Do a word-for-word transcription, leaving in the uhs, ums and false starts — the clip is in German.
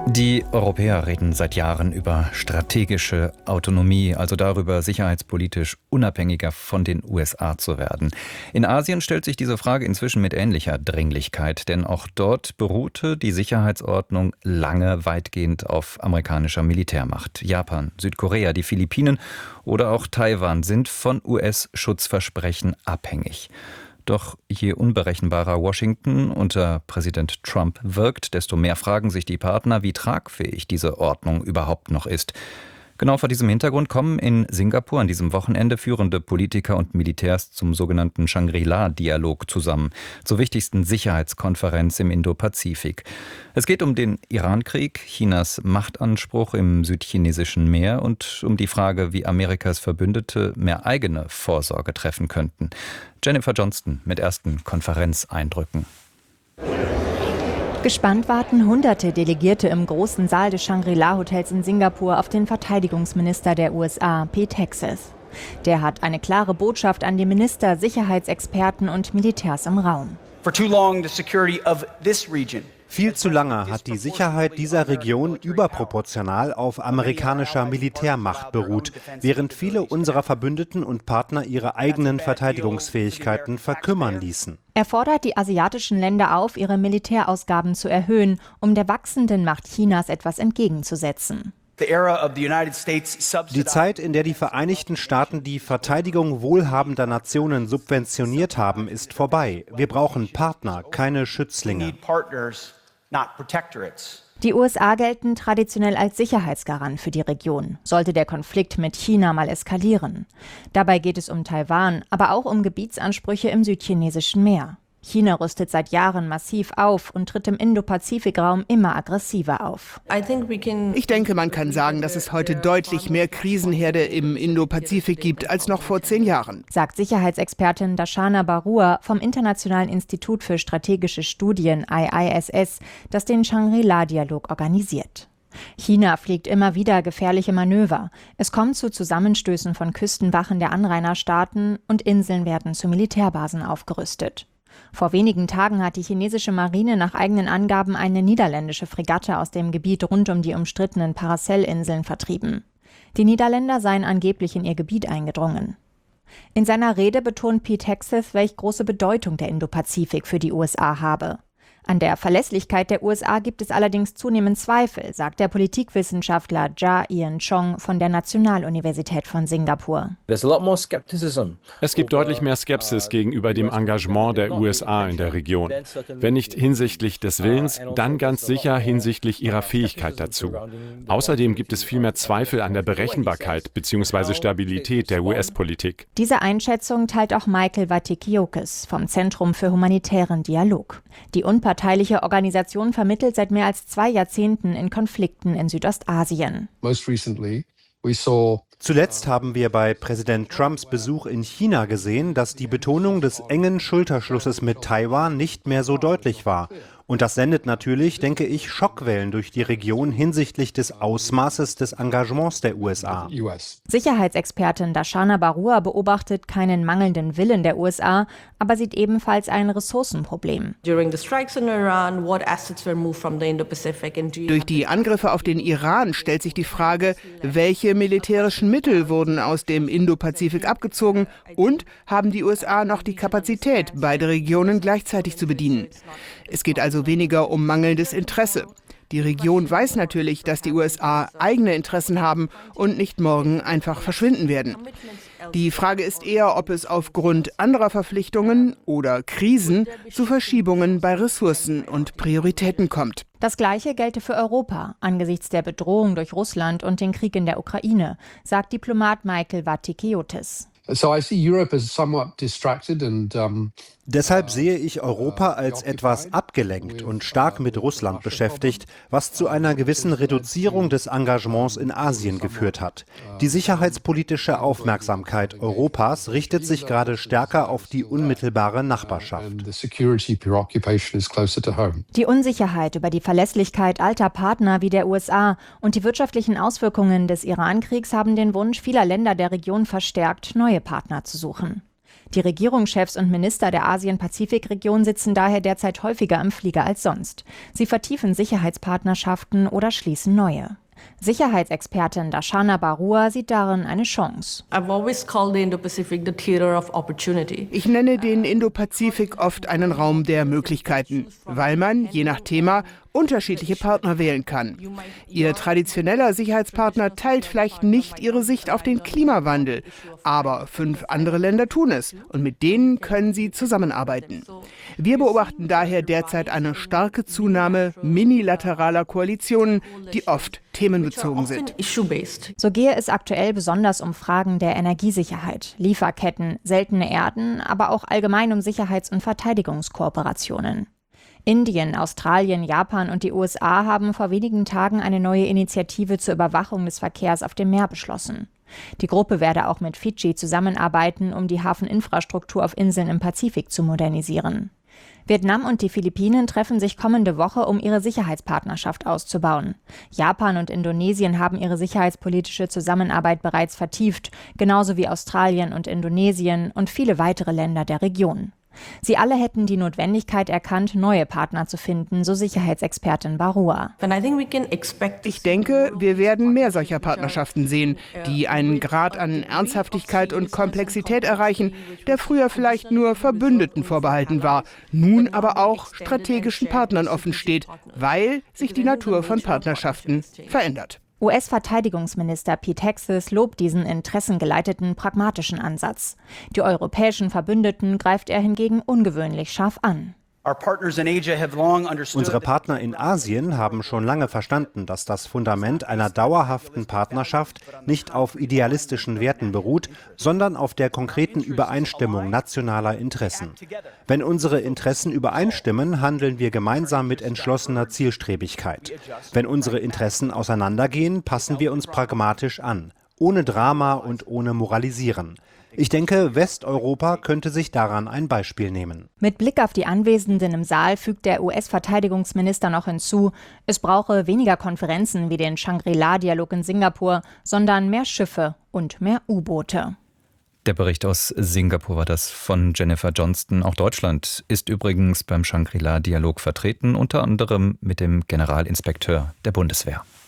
Die Europäer reden seit Jahren über strategische Autonomie, also darüber, sicherheitspolitisch unabhängiger von den U S A zu werden. In Asien stellt sich diese Frage inzwischen mit ähnlicher Dringlichkeit, denn auch dort beruhte die Sicherheitsordnung lange weitgehend auf amerikanischer Militärmacht. Japan, Südkorea, die Philippinen oder auch Taiwan sind von U S-Schutzversprechen abhängig. Doch je unberechenbarer Washington unter Präsident Trump wirkt, desto mehr fragen sich die Partner, wie tragfähig diese Ordnung überhaupt noch ist. Genau vor diesem Hintergrund kommen in Singapur an diesem Wochenende führende Politiker und Militärs zum sogenannten Shangri-La-Dialog zusammen, zur wichtigsten Sicherheitskonferenz im Indopazifik. Es geht um den Irankrieg, Chinas Machtanspruch im südchinesischen Meer und um die Frage, wie Amerikas Verbündete mehr eigene Vorsorge treffen könnten. Jennifer Johnston mit ersten Konferenzeindrücken. Gespannt warten hunderte Delegierte im großen Saal des Shangri-La-Hotels in Singapur auf den Verteidigungsminister der U S A, Pete Hegseth. Der hat eine klare Botschaft an die Minister, Sicherheitsexperten und Militärs im Raum. For too long, the security of this region Viel zu lange hat die Sicherheit dieser Region überproportional auf amerikanischer Militärmacht beruht, während viele unserer Verbündeten und Partner ihre eigenen Verteidigungsfähigkeiten verkümmern ließen. Er fordert die asiatischen Länder auf, ihre Militärausgaben zu erhöhen, um der wachsenden Macht Chinas etwas entgegenzusetzen. Die Zeit, in der die Vereinigten Staaten die Verteidigung wohlhabender Nationen subventioniert haben, ist vorbei. Wir brauchen Partner, keine Schützlinge. Die U S A gelten traditionell als Sicherheitsgarant für die Region, sollte der Konflikt mit China mal eskalieren. Dabei geht es um Taiwan, aber auch um Gebietsansprüche im südchinesischen Meer. China rüstet seit Jahren massiv auf und tritt im Indo-Pazifik-Raum immer aggressiver auf. Ich denke, man kann sagen, dass es heute deutlich mehr Krisenherde im Indo-Pazifik gibt als noch vor zehn Jahren, sagt Sicherheitsexpertin Darshana Barua vom Internationalen Institut für strategische Studien I I S S, das den Shangri-La-Dialog organisiert. China fliegt immer wieder gefährliche Manöver. Es kommt zu Zusammenstößen von Küstenwachen der Anrainerstaaten und Inseln werden zu Militärbasen aufgerüstet. Vor wenigen Tagen hat die chinesische Marine nach eigenen Angaben eine niederländische Fregatte aus dem Gebiet rund um die umstrittenen Paracel-Inseln vertrieben. Die Niederländer seien angeblich in ihr Gebiet eingedrungen. In seiner Rede betont Pete Hegseth, welch große Bedeutung der Indopazifik für die U S A habe. An der Verlässlichkeit der U S A gibt es allerdings zunehmend Zweifel, sagt der Politikwissenschaftler Jia Ian Chong von der Nationaluniversität von Singapur. Es gibt deutlich mehr Skepsis gegenüber dem Engagement der U S A in der Region. Wenn nicht hinsichtlich des Willens, dann ganz sicher hinsichtlich ihrer Fähigkeit dazu. Außerdem gibt es viel mehr Zweifel an der Berechenbarkeit bzw. Stabilität der U S-Politik. Diese Einschätzung teilt auch Michael Vatikiotis vom Zentrum für humanitären Dialog. Die unparteiliche Organisation vermittelt seit mehr als zwei Jahrzehnten in Konflikten in Südostasien. Zuletzt haben wir bei Präsident Trumps Besuch in China gesehen, dass die Betonung des engen Schulterschlusses mit Taiwan nicht mehr so deutlich war. Und das sendet natürlich, denke ich, Schockwellen durch die Region hinsichtlich des Ausmaßes des Engagements der U S A. Sicherheitsexpertin Darshana Barua beobachtet keinen mangelnden Willen der U S A, aber sieht ebenfalls ein Ressourcenproblem. Durch die Angriffe auf den Iran stellt sich die Frage, welche militärischen Mittel wurden aus dem Indopazifik abgezogen und haben die U S A noch die Kapazität, beide Regionen gleichzeitig zu bedienen. Es geht also weniger um mangelndes Interesse. Die Region weiß natürlich, dass die U S A eigene Interessen haben und nicht morgen einfach verschwinden werden. Die Frage ist eher, ob es aufgrund anderer Verpflichtungen oder Krisen zu Verschiebungen bei Ressourcen und Prioritäten kommt. Das Gleiche gelte für Europa angesichts der Bedrohung durch Russland und den Krieg in der Ukraine, sagt Diplomat Michael Vatikiotis. So I see Europe as somewhat distracted and um Deshalb sehe ich Europa als etwas abgelenkt und stark mit Russland beschäftigt, was zu einer gewissen Reduzierung des Engagements in Asien geführt hat. Die sicherheitspolitische Aufmerksamkeit Europas richtet sich gerade stärker auf die unmittelbare Nachbarschaft. Die Unsicherheit über die Verlässlichkeit alter Partner wie der U S A und die wirtschaftlichen Auswirkungen des Irankriegs haben den Wunsch vieler Länder der Region verstärkt, neue Partner zu suchen. Die Regierungschefs und Minister der Asien-Pazifik-Region sitzen daher derzeit häufiger im Flieger als sonst. Sie vertiefen Sicherheitspartnernschaften oder schließen neue. Sicherheitsexpertin Darshana Barua sieht darin eine Chance. Ich nenne den Indo-Pazifik oft einen Raum der Möglichkeiten, weil man, je nach Thema, unterschiedliche Partner wählen kann. Ihr traditioneller Sicherheitspartner teilt vielleicht nicht ihre Sicht auf den Klimawandel, aber fünf andere Länder tun es und mit denen können sie zusammenarbeiten. Wir beobachten daher derzeit eine starke Zunahme minilateraler Koalitionen, die oft themenbezogen sind. So gehe es aktuell besonders um Fragen der Energiesicherheit, Lieferketten, seltene Erden, aber auch allgemein um Sicherheits- und Verteidigungskooperationen. Indien, Australien, Japan und die U S A haben vor wenigen Tagen eine neue Initiative zur Überwachung des Verkehrs auf dem Meer beschlossen. Die Gruppe werde auch mit Fidschi zusammenarbeiten, um die Hafeninfrastruktur auf Inseln im Pazifik zu modernisieren. Vietnam und die Philippinen treffen sich kommende Woche, um ihre Sicherheitspartnerschaft auszubauen. Japan und Indonesien haben ihre sicherheitspolitische Zusammenarbeit bereits vertieft, genauso wie Australien und Indonesien und viele weitere Länder der Region. Sie alle hätten die Notwendigkeit erkannt, neue Partner zu finden, so Sicherheitsexpertin Barua. Ich denke, wir werden mehr solcher Partnerschaften sehen, die einen Grad an Ernsthaftigkeit und Komplexität erreichen, der früher vielleicht nur Verbündeten vorbehalten war, nun aber auch strategischen Partnern offen steht, weil sich die Natur von Partnerschaften verändert. U S-Verteidigungsminister Pete Hegseth lobt diesen interessengeleiteten, pragmatischen Ansatz. Die europäischen Verbündeten greift er hingegen ungewöhnlich scharf an. Unsere Partner in Asien haben schon lange verstanden, dass das Fundament einer dauerhaften Partnerschaft nicht auf idealistischen Werten beruht, sondern auf der konkreten Übereinstimmung nationaler Interessen. Wenn unsere Interessen übereinstimmen, handeln wir gemeinsam mit entschlossener Zielstrebigkeit. Wenn unsere Interessen auseinandergehen, passen wir uns pragmatisch an, ohne Drama und ohne Moralisieren. Ich denke, Westeuropa könnte sich daran ein Beispiel nehmen. Mit Blick auf die Anwesenden im Saal fügt der U S-Verteidigungsminister noch hinzu, es brauche weniger Konferenzen wie den Shangri-La-Dialog in Singapur, sondern mehr Schiffe und mehr U-Boote. Der Bericht aus Singapur war das von Jennifer Johnston. Auch Deutschland ist übrigens beim Shangri-La-Dialog vertreten, unter anderem mit dem Generalinspekteur der Bundeswehr.